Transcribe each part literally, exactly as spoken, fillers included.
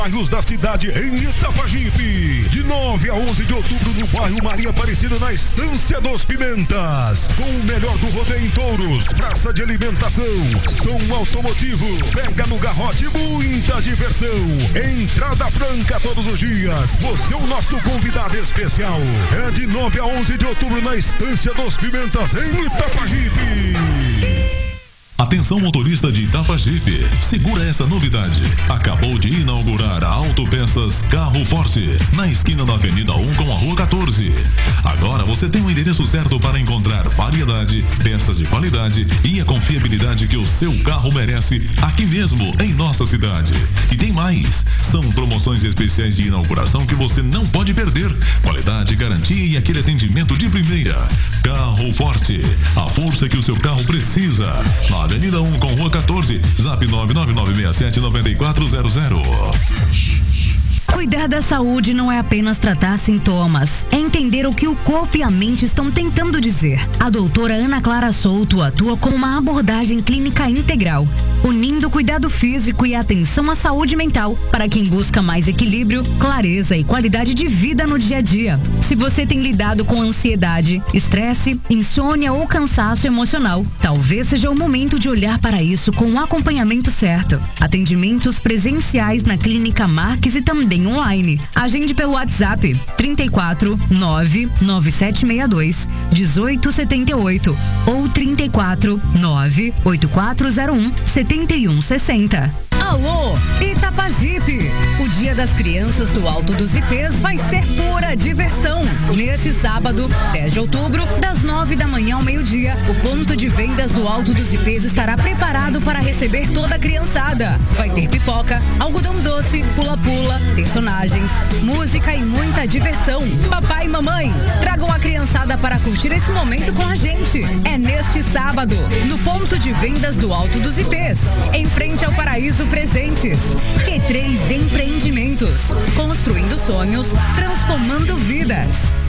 bairros da cidade em Itapajipe. De nove a onze de outubro no bairro Maria Aparecida, na Estância dos Pimentas. Com o melhor do rodeio em touros, praça de alimentação, som automotivo, pega no garrote, muita diversão. Entrada franca todos os dias. Você é o nosso convidado especial. É de nove a onze de outubro na Estância dos Pimentas em Itapajipe. Atenção, motorista de Itapajipe, segura essa novidade. Acabou de inaugurar a Autopeças Carro Forte, na esquina da Avenida um com a Rua quatorze. Agora você tem o endereço certo para encontrar variedade, peças de qualidade e a confiabilidade que o seu carro merece aqui mesmo em nossa cidade. E tem mais, são promoções especiais de inauguração que você não pode perder. Qualidade, garantia e aquele atendimento de primeira. Carro Forte, a força que o seu carro precisa. Na Avenida um com Rua quatorze, zap nove nove nove seis sete nove quatro zero zero. Cuidar da saúde não é apenas tratar sintomas, é entender o que o corpo e a mente estão tentando dizer. A doutora Ana Clara Souto atua com uma abordagem clínica integral, unindo cuidado físico e atenção à saúde mental para quem busca mais equilíbrio, clareza e qualidade de vida no dia a dia. Se você tem lidado com ansiedade, estresse, insônia ou cansaço emocional, talvez seja o momento de olhar para isso com o acompanhamento certo. Atendimentos presenciais na Clínica Marques e também online. Agende pelo WhatsApp trinta e quatro, nove nove sete seis dois, um oito sete oito ou trinta e quatro, nove oito quatro zero um, sete um seis zero. Alô, Itapajipe! O Dia das Crianças do Alto dos Ipês vai ser pura diversão. Neste sábado, dez de outubro, das nove da manhã ao meio-dia, o ponto de vendas do Alto dos Ipês estará preparado para receber toda a criançada. Vai ter pipoca, algodão doce, pula-pula, personagens, música e muita diversão. Papai e mamãe, tragam a criançada para curtir esse momento com a gente. É neste sábado, no ponto de vendas do Alto dos Ipês, em frente ao Paraíso Presentes. Q três Empreendimentos, construindo sonhos, transformando vidas.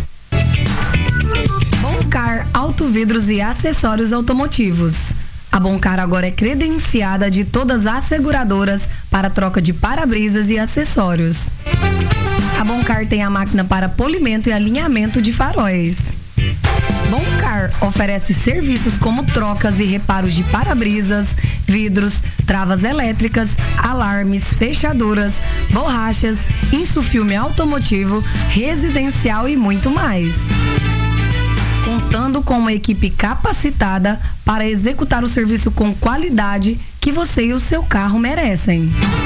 Boncar Autovidros e Acessórios Automotivos. A Boncar agora é credenciada de todas as seguradoras para troca de para-brisas e acessórios. A Boncar tem a máquina para polimento e alinhamento de faróis. Boncar oferece serviços como trocas e reparos de para-brisas, vidros, travas elétricas, alarmes, fechaduras, borrachas, insufilme automotivo, residencial e muito mais. Contando com uma equipe capacitada para executar o serviço com qualidade que você e o seu carro merecem.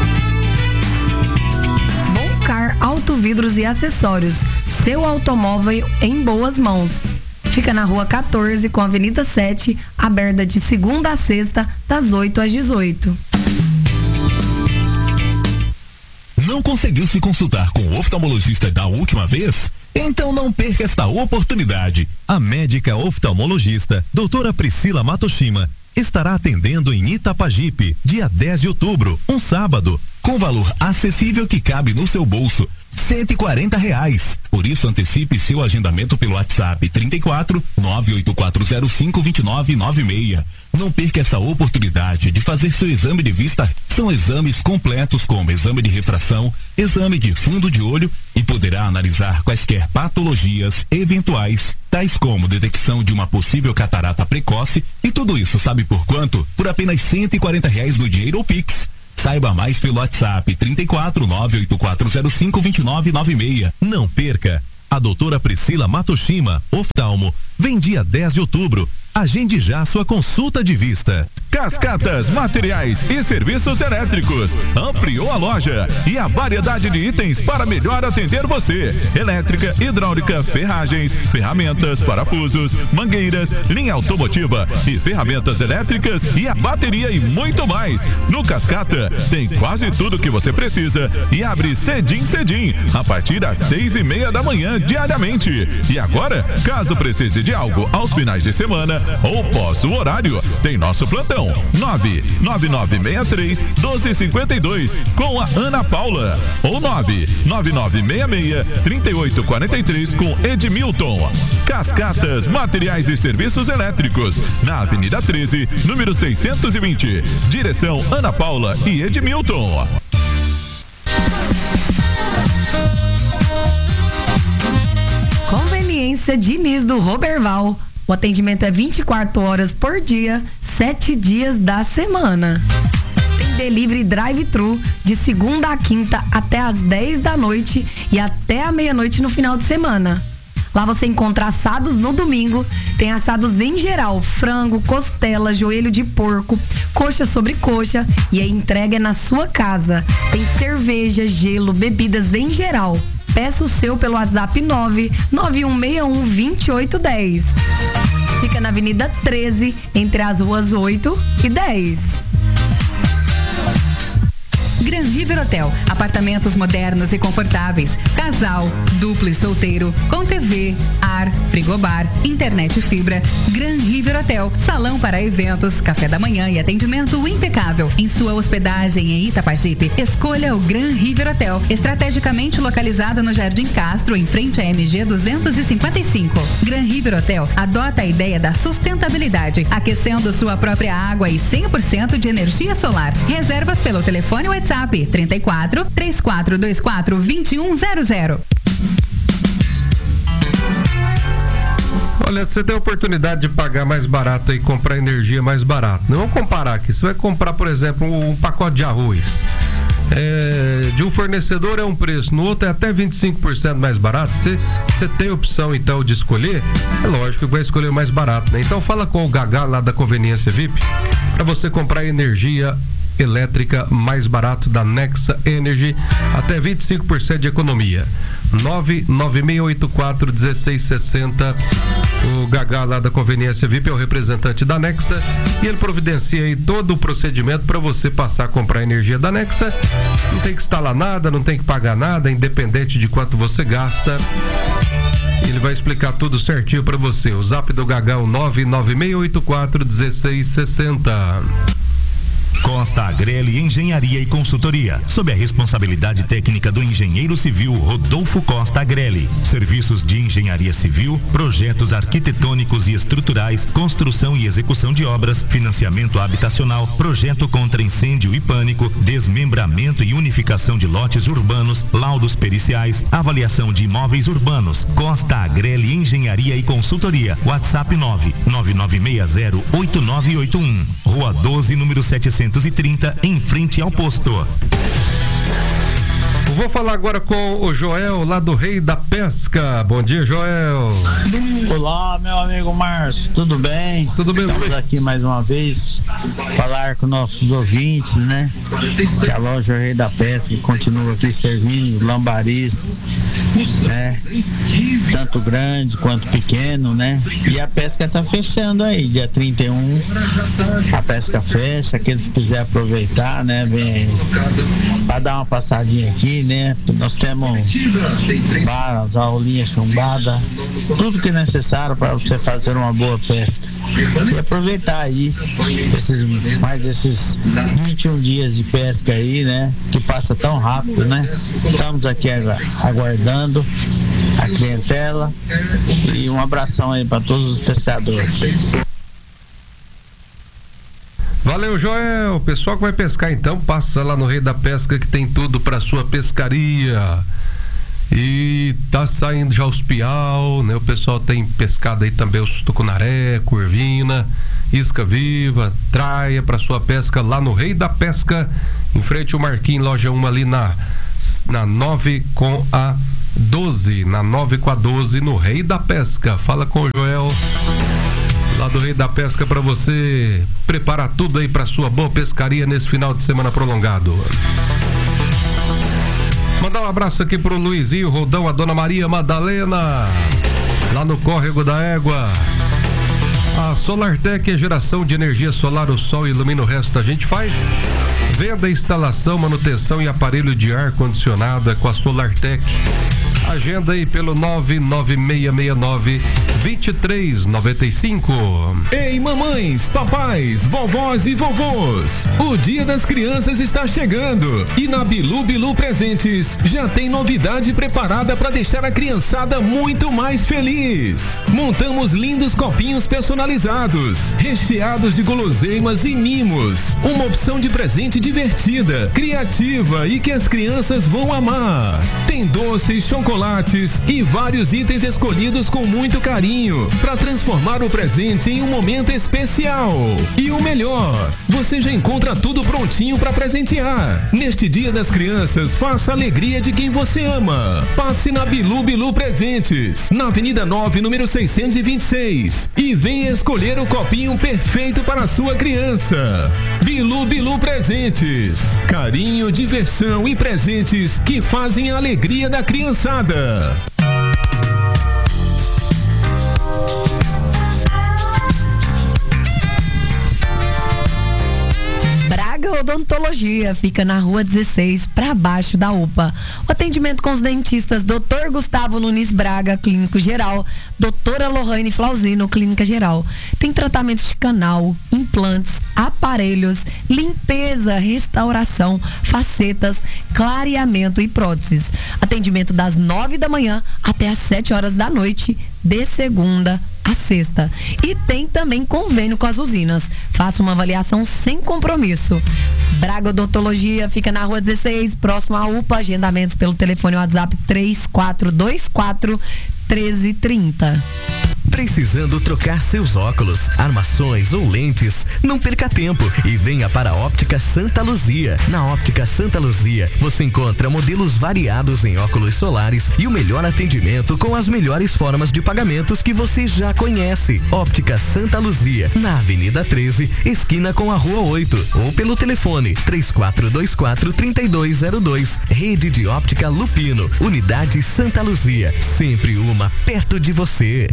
Boncar Autovidros e Acessórios, seu automóvel em boas mãos. Fica na Rua quatorze com a Avenida sete, aberta de segunda a sexta, das oito às dezoito. Não conseguiu se consultar com o oftalmologista da última vez? Então não perca esta oportunidade. A médica oftalmologista, doutora Priscila Matoshima, estará atendendo em Itapajipe, dia dez de outubro, um sábado, com valor acessível que cabe no seu bolso, cento e quarenta reais. Por isso antecipe seu agendamento pelo WhatsApp trinta e quatro, nove oito quatro zero cinco, dois nove nove seis. Não perca essa oportunidade de fazer seu exame de vista. São exames completos como exame de refração, exame de fundo de olho e poderá analisar quaisquer patologias eventuais, tais como detecção de uma possível catarata precoce, e tudo isso sabe por quanto? Por apenas cento e quarenta reais no dinheiro ou Pix. Saiba mais pelo WhatsApp trinta e quatro, nove oito quatro zero cinco, dois nove nove seis. Não perca! A doutora Priscila Matoshima, oftalmo, vem dia dez de outubro. Agende já sua consulta de vista. Cascatas, materiais e serviços elétricos. Ampliou a loja e a variedade de itens para melhor atender você. Elétrica, hidráulica, ferragens, ferramentas, parafusos, mangueiras, linha automotiva e ferramentas elétricas e a bateria e muito mais. No Cascata tem quase tudo que você precisa e abre cedim cedim a partir das seis e meia da manhã diariamente. E agora, caso precise de algo aos finais de semana ou pós o horário, tem nosso plantão nove nove nove seis três, um dois cinco dois com a Ana Paula ou nove nove nove seis seis, três oito quatro três com Edmilton. Cascatas, materiais e serviços elétricos, na Avenida treze, número seiscentos e vinte. Direção Ana Paula e Edmilton. Farmácia Diniz do Roberval. O atendimento é vinte e quatro horas por dia, sete dias da semana. Tem delivery drive-thru de segunda a quinta até às dez da noite e até a meia-noite no final de semana. Lá você encontra assados no domingo, tem assados em geral, frango, costela, joelho de porco, coxa sobre coxa e a entrega é na sua casa. Tem cerveja, gelo, bebidas em geral. Peça o seu pelo WhatsApp nove nove um seis um, dois oito um zero. Fica na Avenida treze, entre as ruas oito e dez. Gran River Hotel, apartamentos modernos e confortáveis, casal, duplo e solteiro, com T V, ar, frigobar, internet e fibra. Gran River Hotel, salão para eventos, café da manhã e atendimento impecável. Em sua hospedagem em Itapajipe, escolha o Gran River Hotel, estrategicamente localizado no Jardim Castro, em frente à M G duzentos e cinquenta e cinco. Gran River Hotel adota a ideia da sustentabilidade, aquecendo sua própria água e cem por cento de energia solar. Reservas pelo telefone WhatsApp trinta e quatro, três quatro dois quatro, vinte e um zero zero. Olha, você tem a oportunidade de pagar mais barato e comprar energia mais barato. Não vamos comparar aqui. Você vai comprar, por exemplo, um pacote de arroz. É, de um fornecedor é um preço, no outro é até vinte e cinco por cento mais barato. Você, você tem a opção então de escolher, é lógico que vai escolher o mais barato, né? Então fala com o Gagá lá da Conveniência V I P para você comprar energia elétrica mais barato da Nexa Energy, até vinte e cinco por cento de economia. nove nove seis oito quatro um seis seis zero. O Gagá lá da Conveniência V I P é o representante da Nexa e ele providencia aí todo o procedimento para você passar a comprar energia da Nexa. Não tem que instalar nada, não tem que pagar nada, independente de quanto você gasta. Ele vai explicar tudo certinho para você. O zap do Gagá é o nove nove seis oito quatro um seis seis zero. Costa Agrelli Engenharia e Consultoria, sob a responsabilidade técnica do engenheiro civil Rodolfo Costa Agrelli. Serviços de engenharia civil, projetos arquitetônicos e estruturais, construção e execução de obras, financiamento habitacional, projeto contra incêndio e pânico, desmembramento e unificação de lotes urbanos, laudos periciais, avaliação de imóveis urbanos. Costa Agrelli Engenharia e Consultoria. WhatsApp nove nove nove seis zero oito nove oito um. Rua doze, número setecentos e trinta, em frente ao posto. Vou falar agora com o Joel, lá do Rei da Pesca. Bom dia, Joel. Olá, meu amigo Márcio, tudo bem? Tudo bem. Estamos aqui mais uma vez falar com nossos ouvintes, né? Que a loja Rei da Pesca continua aqui servindo lambaris, né? Tanto grande quanto pequeno, né? E a pesca tá fechando aí, dia trinta e um, a pesca fecha. Aqueles que quiserem aproveitar, né? Vem para dar uma passadinha aqui, né? Nós temos varas, aulinha chumbada, tudo que é necessário para você fazer uma boa pesca e aproveitar aí esses, mais esses vinte e um dias de pesca aí, né? Que passa tão rápido, né? Estamos aqui aguardando a clientela e um abração aí para todos os pescadores. Valeu, Joel. O pessoal que vai pescar então, passa lá no Rei da Pesca, que tem tudo para sua pescaria. E tá saindo já os piau, né? O pessoal tem pescado aí também os tucunaré, curvina, isca viva, traia para sua pesca lá no Rei da Pesca, em frente ao Marquinhos, loja um, ali na na nove com a doze, na nove com a doze, no Rei da Pesca. Fala com o Joel lá do Rei da Pesca para você preparar tudo aí para sua boa pescaria nesse final de semana prolongado. Mandar um abraço aqui pro Luizinho Rodão, a Dona Maria Madalena, lá no Córrego da Égua. A SolarTech é geração de energia solar, o sol ilumina o resto, a gente faz venda, instalação, manutenção e aparelho de ar condicionado é com a SolarTech. Agenda aí pelo nove nove seis seis nove, dois três nove cinco. Ei, mamães, papais, vovós e vovôs, o Dia das Crianças está chegando e na Bilu Bilu Presentes já tem novidade preparada para deixar a criançada muito mais feliz. Montamos lindos copinhos personalizados, recheados de guloseimas e mimos. Uma opção de presente divertida, criativa e que as crianças vão amar. Tem Tem doces, chocolates e vários itens escolhidos com muito carinho para transformar o presente em um momento especial. E o melhor, você já encontra tudo prontinho para presentear. Neste Dia das Crianças, faça a alegria de quem você ama. Passe na Bilu Bilu Presentes, na Avenida nove, número seiscentos e vinte e seis, e venha escolher o copinho perfeito para a sua criança. Bilu Bilu Presentes, carinho, diversão e presentes que fazem a alegria da criançada. Braga Odontologia fica na rua dezesseis, para baixo da U P A. O atendimento com os dentistas doutor Gustavo Nunes Braga, clínico geral, doutora Lohane Flauzino, clínica geral. Tem tratamentos de canal, implantes, aparelhos, limpeza, restauração, facetas, clareamento e próteses. Atendimento das nove da manhã até as sete horas da noite, de segunda a sexta. E tem também convênio com as usinas. Faça uma avaliação sem compromisso. Braga Odontologia fica na rua dezesseis, próximo à U P A. Agendamentos pelo telefone WhatsApp três quatro dois quatro, um três três zero. Precisando trocar seus óculos, armações ou lentes? Não perca tempo e venha para a Óptica Santa Luzia. Na Óptica Santa Luzia, você encontra modelos variados em óculos solares e o melhor atendimento com as melhores formas de pagamentos que você já conhece. Óptica Santa Luzia, na Avenida treze, esquina com a Rua oito, ou pelo telefone três quatro dois quatro, três dois zero dois. Rede de Óptica Lupino, Unidade Santa Luzia, sempre uma perto de você.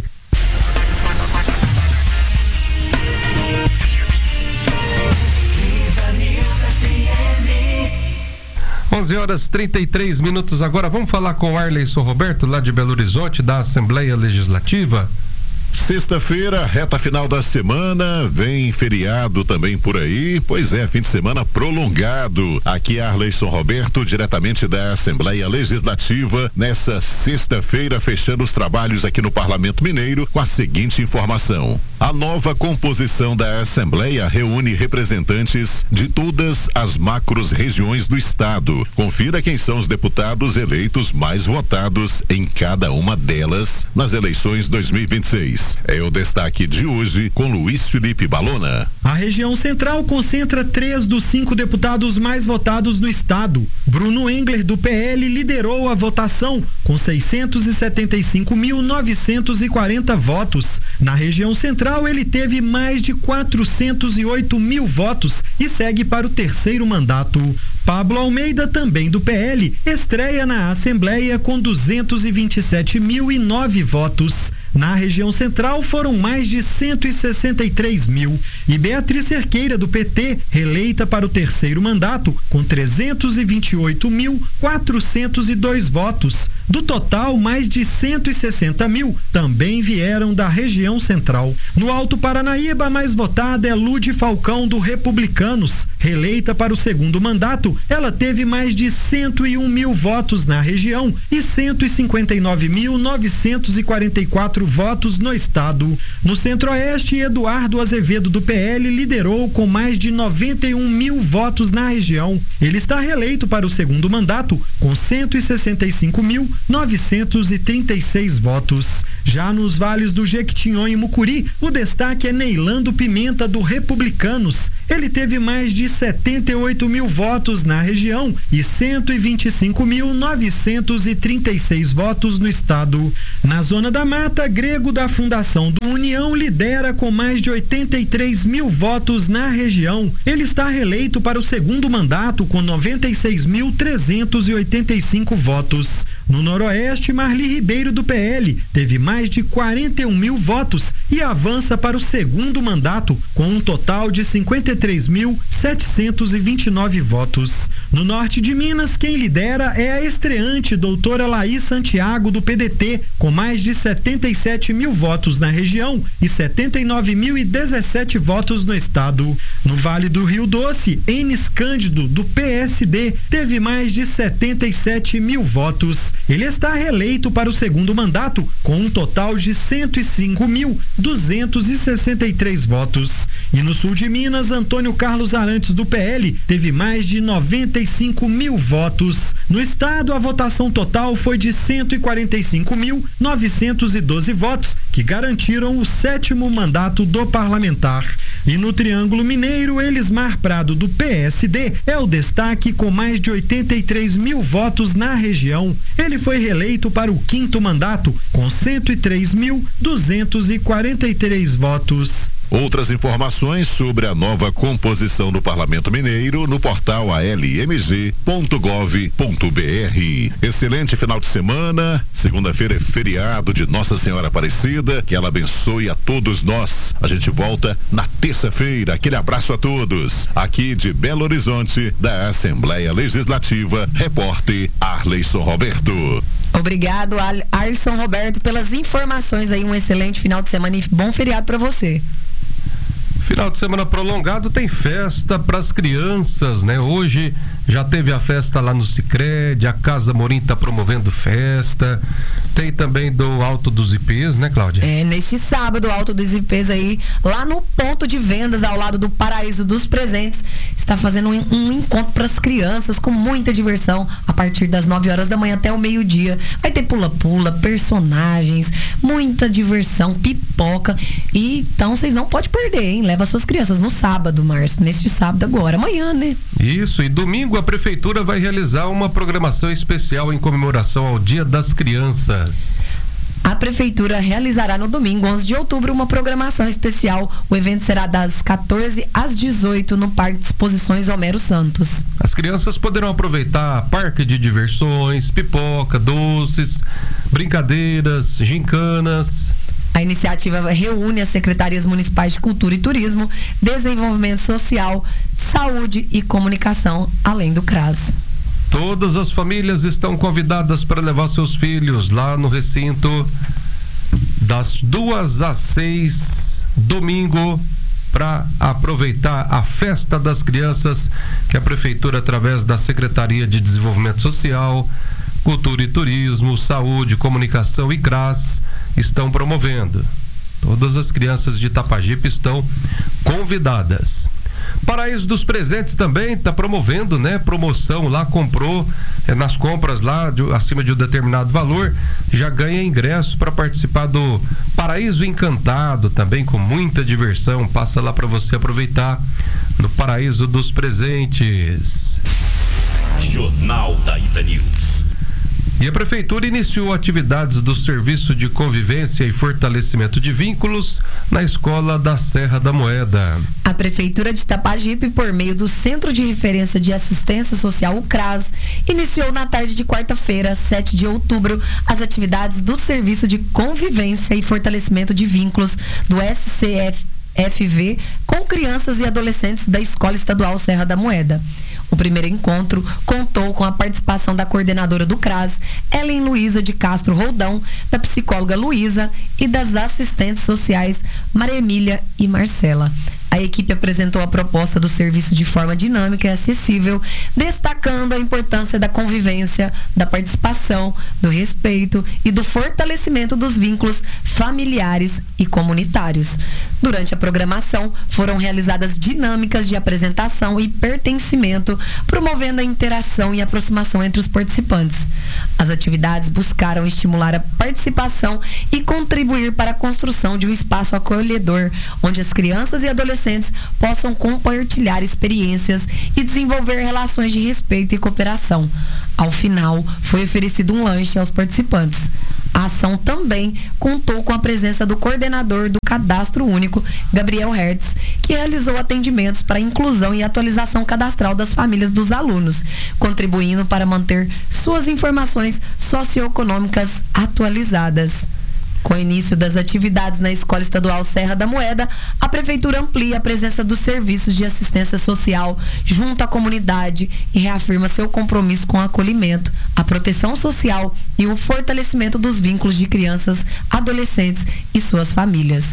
onze horas e trinta e três minutos agora. Vamos falar com o Arleison Roberto, lá de Belo Horizonte, da Assembleia Legislativa. Sexta-feira, reta final da semana, vem feriado também por aí, pois é, fim de semana prolongado. Aqui é Arleison Roberto, diretamente da Assembleia Legislativa, nessa sexta-feira, fechando os trabalhos aqui no Parlamento Mineiro com a seguinte informação. A nova composição da Assembleia reúne representantes de todas as macros regiões do estado. Confira quem são os deputados eleitos mais votados em cada uma delas nas eleições dois mil e vinte e seis. É o destaque de hoje com Luiz Felipe Balona. A região central concentra três dos cinco deputados mais votados no estado. Bruno Engler, do P L, liderou a votação com seiscentos e setenta e cinco mil, novecentos e quarenta votos. Na região central, ele teve mais de quatrocentos e oito mil votos e segue para o terceiro mandato. Pablo Almeida, também do P L, estreia na Assembleia com duzentos e vinte e sete mil e nove votos. Na região central foram mais de cento e sessenta e três mil. E Beatriz Cerqueira, do P T, reeleita para o terceiro mandato, com trezentos e vinte e oito mil, quatrocentos e dois votos. Do total, mais de cento e sessenta mil também vieram da região central. No Alto Paranaíba, a mais votada é Lude Falcão, do Republicanos. Reeleita para o segundo mandato, ela teve mais de cento e um mil votos na região e cento e cinquenta e nove mil, novecentos e quarenta e quatro votos no estado. No Centro-Oeste, Eduardo Azevedo, do P L, liderou com mais de noventa e um mil votos na região. Ele está reeleito para o segundo mandato com cento e sessenta e cinco mil, novecentos e trinta e seis votos. Já nos vales do Jequitinhonha e Mucuri, o destaque é Neilando Pimenta, do Republicanos. Ele teve mais de setenta e oito mil votos na região e cento e vinte e cinco mil, novecentos e trinta e seis votos no estado. Na Zona da Mata, Grego, da Fundação do União, lidera com mais de oitenta e três mil votos na região. Ele está reeleito para o segundo mandato com noventa e seis mil, trezentos e oitenta e cinco votos. No Noroeste, Marli Ribeiro, do P L, teve mais de quarenta e um mil votos e avança para o segundo mandato com um total de cinquenta e três mil, setecentos e vinte e nove votos. No Norte de Minas, quem lidera é a estreante doutora Laís Santiago, do P D T, com mais de setenta e sete mil votos na região e setenta e nove mil e dezessete votos no estado. No Vale do Rio Doce, Enes Cândido, do P S D, teve mais de setenta e sete mil votos. Ele está reeleito para o segundo mandato com um total de cento e cinco mil, duzentos e sessenta e três votos. E no Sul de Minas, Antônio Carlos Arantes, do P L, teve mais de noventa e cinco mil votos. No estado, a votação total foi de cento e quarenta e cinco mil novecentos e doze votos, que garantiram o sétimo mandato do parlamentar. E no Triângulo Mineiro, Elismar Prado, do P S D, é o destaque com mais de oitenta e três mil votos na região. Ele foi reeleito para o quinto mandato, com cento e três mil duzentos e quarenta e três votos. Outras informações sobre a nova composição do Parlamento Mineiro no portal a l m g ponto gov ponto b r. Excelente final de semana. Segunda-feira é feriado de Nossa Senhora Aparecida. Que ela abençoe a todos nós. A gente volta na terça-feira. Aquele abraço a todos. Aqui de Belo Horizonte, da Assembleia Legislativa, repórter Arleison Roberto. Obrigado, Arleison Roberto, pelas informações aí. Um excelente final de semana e bom feriado para você. Final de semana prolongado tem festa para as crianças, né? Hoje já teve a festa lá no Sicredi, a Casa Morim está promovendo festa. Tem também do Alto dos I Pês, né, Cláudia? É, neste sábado, o Alto dos I Pês aí, lá no ponto de vendas, ao lado do Paraíso dos Presentes, está fazendo um, um encontro para as crianças com muita diversão, a partir das nove horas da manhã até o meio-dia. Vai ter pula-pula, personagens, muita diversão, pipoca. E então vocês não podem perder, hein? Leva suas crianças no sábado, Márcio, neste sábado agora, amanhã, né? Isso, e domingo a Prefeitura vai realizar uma programação especial em comemoração ao Dia das Crianças. A Prefeitura realizará no domingo, onze de outubro, uma programação especial. O evento será das quatorze às dezoito no Parque de Exposições Homero Santos. As crianças poderão aproveitar parque de diversões, pipoca, doces, brincadeiras, gincanas. A iniciativa reúne as secretarias municipais de Cultura e Turismo, Desenvolvimento Social, Saúde e Comunicação, além do CRAS. Todas as famílias estão convidadas para levar seus filhos lá no recinto das duas às seis, domingo, para aproveitar a festa das crianças que a Prefeitura, através da Secretaria de Desenvolvimento Social, Cultura e Turismo, Saúde, Comunicação e CRAS estão promovendo. Todas as crianças de Itapajipe estão convidadas. Paraíso dos Presentes também está promovendo, né? Promoção lá, comprou é, nas compras lá de, acima de um determinado valor, já ganha ingresso para participar do Paraíso Encantado, também com muita diversão. Passa lá para você aproveitar no Paraíso dos Presentes. Jornal da Ita News. E a Prefeitura iniciou atividades do Serviço de Convivência e Fortalecimento de Vínculos na Escola da Serra da Moeda. A Prefeitura de Itapajipe, por meio do Centro de Referência de Assistência Social, o CRAS, iniciou na tarde de quarta-feira, sete de outubro, as atividades do Serviço de Convivência e Fortalecimento de Vínculos do S C F V com crianças e adolescentes da Escola Estadual Serra da Moeda. O primeiro encontro contou com a participação da coordenadora do CRAS, Ellen Luiza de Castro Roldão, da psicóloga Luiza e das assistentes sociais Maria Emília e Marcela. A equipe apresentou a proposta do serviço de forma dinâmica e acessível, destacando a importância da convivência, da participação, do respeito e do fortalecimento dos vínculos familiares e comunitários. Durante a programação, foram realizadas dinâmicas de apresentação e pertencimento, promovendo a interação e aproximação entre os participantes. As atividades buscaram estimular a participação e contribuir para a construção de um espaço acolhedor, onde as crianças e adolescentes possam compartilhar experiências e desenvolver relações de respeito e cooperação. Ao final, foi oferecido um lanche aos participantes. A ação também contou com a presença do coordenador do Cadastro Único, Gabriel Hertz, que realizou atendimentos para a inclusão e atualização cadastral das famílias dos alunos, contribuindo para manter suas informações socioeconômicas atualizadas. Com o início das atividades na Escola Estadual Serra da Moeda, a Prefeitura amplia a presença dos serviços de assistência social junto à comunidade e reafirma seu compromisso com o acolhimento, a proteção social e o fortalecimento dos vínculos de crianças, adolescentes e suas famílias.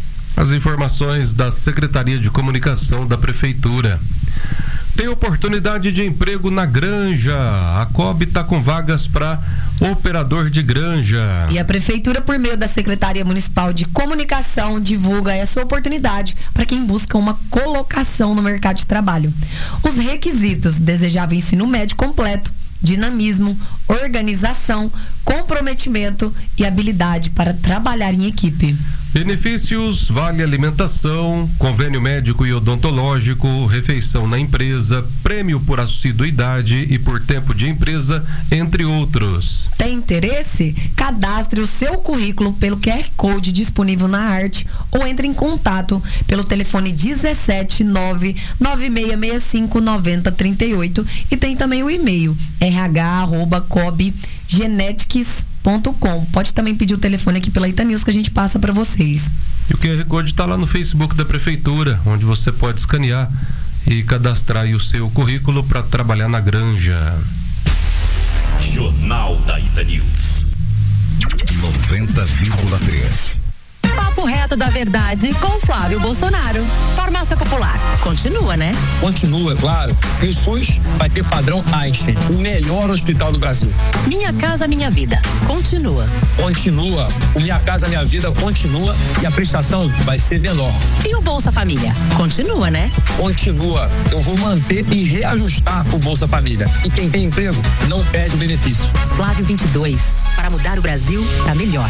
As informações da Secretaria de Comunicação da Prefeitura. Tem oportunidade de emprego na Granja. A C O B está com vagas para operador de granja. E a Prefeitura, por meio da Secretaria Municipal de Comunicação, divulga essa oportunidade para quem busca uma colocação no mercado de trabalho. Os requisitos: desejável ensino médio completo, dinamismo, organização, comprometimento e habilidade para trabalhar em equipe. Benefícios: vale alimentação, convênio médico e odontológico, refeição na empresa, prêmio por assiduidade e por tempo de empresa, entre outros. Tem interesse? Cadastre o seu currículo pelo Q R Code disponível na arte ou entre em contato pelo telefone dezessete nove nove seis seis cinco nove zero três oito e tem também o e-mail r h arroba cob genetics ponto com. Pode também pedir o telefone aqui pela Itanews que a gente passa para vocês. E o Q R Code está lá no Facebook da Prefeitura, onde você pode escanear e cadastrar aí o seu currículo para trabalhar na granja. Jornal da Itanews noventa vírgula três. Papo reto da verdade com Flávio Bolsonaro. Farmácia Popular. Continua, né? Continua, claro. E o SUS vai ter padrão Einstein, o melhor hospital do Brasil. Minha Casa Minha Vida. Continua. Continua. O Minha Casa Minha Vida continua e a prestação vai ser menor. E o Bolsa Família? Continua, né? Continua. Eu vou manter e reajustar o Bolsa Família. E quem tem emprego não perde o benefício. Flávio vinte e dois. Para mudar o Brasil para melhor.